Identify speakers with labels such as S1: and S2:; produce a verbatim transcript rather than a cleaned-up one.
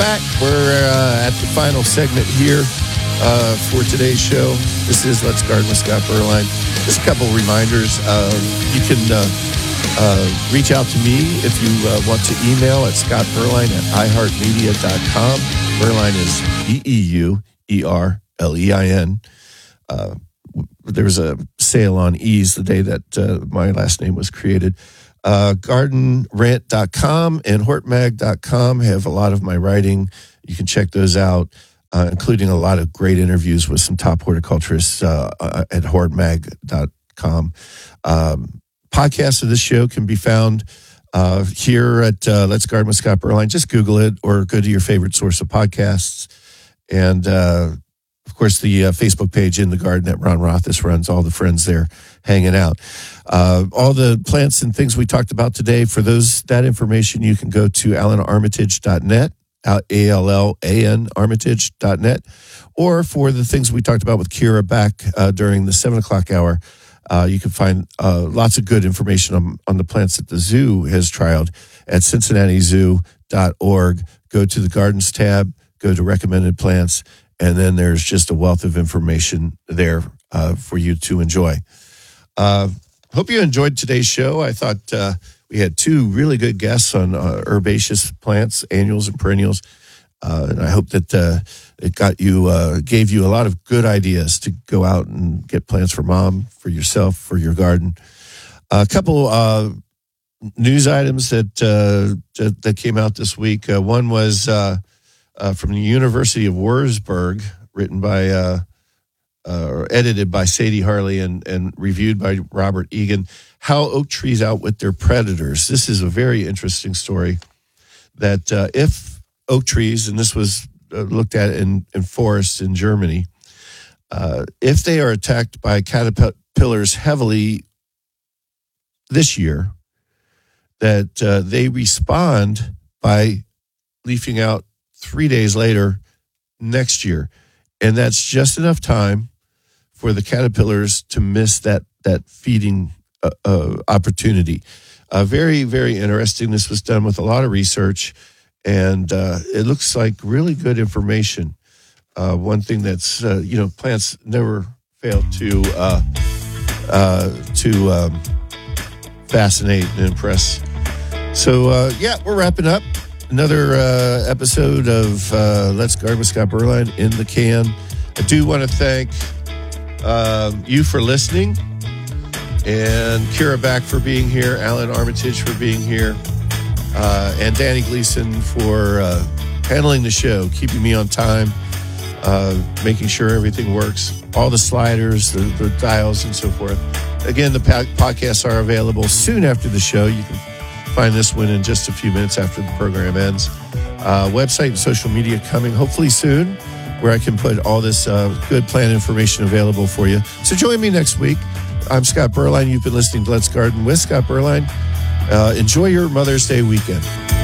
S1: back. We're uh, at the final segment here uh, for today's show. This is Let's Garden with Scott Berline. Just a couple reminders. Uh, you can uh, uh, reach out to me if you uh, want to email at scott berline at i heart media dot com. Berline is B E U E R L E I N. Uh, there was a sale on Ease the day that uh, my last name was created. Uh, garden rant dot com and hortmag dot com have a lot of my writing. You can check those out, uh, including a lot of great interviews with some top horticulturists uh, at hortmag dot com. Um, podcasts of this show can be found uh, here at uh, Let's Garden with Scott Berline. Just Google it or go to your favorite source of podcasts. And, uh, of course, the uh, Facebook page In the Garden that Ron Rothis runs, all the friends there hanging out. Uh, all the plants and things we talked about today, for those that information, you can go to allan armitage dot net, A L L A N armitage dot net, or for the things we talked about with Kira back uh, during the seven o'clock hour, uh, you can find uh, lots of good information on, on the plants that the zoo has trialed at cincinnati zoo dot org. Go to the Gardens tab, go to Recommended Plants, and then there's just a wealth of information there uh, for you to enjoy. Uh, hope you enjoyed today's show. I thought uh, we had two really good guests on uh, herbaceous plants, annuals and perennials. Uh, and I hope that uh, it got you, uh, gave you a lot of good ideas to go out and get plants for mom, for yourself, for your garden. A couple uh, news items that, uh, that that came out this week. Uh, one was uh, uh, from the University of Wurzburg, written by uh, uh, or edited by Sadie Harley and, and reviewed by Robert Egan. How oak trees outwit their predators. This is a very interesting story. That uh, if oak trees, and this was uh, looked at in, in forests in Germany, uh, if they are attacked by caterpillars heavily this year, that uh, they respond by leafing out three days later next year. And that's just enough time for the caterpillars to miss that, that feeding uh, uh, opportunity. Uh, very, very interesting. This was done with a lot of research. And uh, it looks like really good information. Uh, one thing that's, uh, you know, plants never fail to uh, uh, to um, fascinate and impress. So, uh, yeah, we're wrapping up another uh, episode of uh, Let's Garden with Scott Berline in the can. I do want to thank um, you for listening, and Kira Back for being here, Allan Armitage for being here. Uh, and Danny Gleason for uh, handling the show, keeping me on time, uh, making sure everything works, all the sliders, the, the dials, and so forth. Again, the po- podcasts are available soon after the show. You can find this one in just a few minutes after the program ends. Uh, website and social media coming hopefully soon, where I can put all this uh, good plant information available for you. So join me next week. I'm Scott Berline. You've been listening to Let's Garden with Scott Berline. Uh, enjoy your Mother's Day weekend.